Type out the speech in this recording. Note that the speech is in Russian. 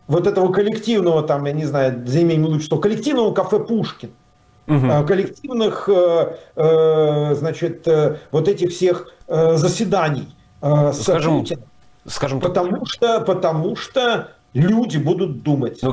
вот этого коллективного, там, я не знаю, за имя лучше, что коллективного кафе «Пушкин», коллективных, значит, вот этих всех заседаний с Путиным, Скажем так. потому что люди будут думать.